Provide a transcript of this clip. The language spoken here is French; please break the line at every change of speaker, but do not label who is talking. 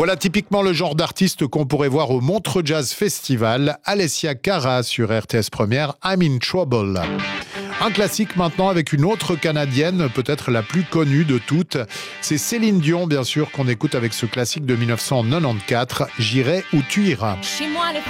Voilà typiquement le genre d'artiste qu'on pourrait voir au Montreux Jazz Festival. Alessia Cara sur RTS Première, I'm in Trouble. Un classique maintenant avec une autre Canadienne, peut-être la plus connue de toutes. C'est Céline Dion, bien sûr, qu'on écoute avec ce classique de 1994, J'irai où tu iras.
Chez moi, les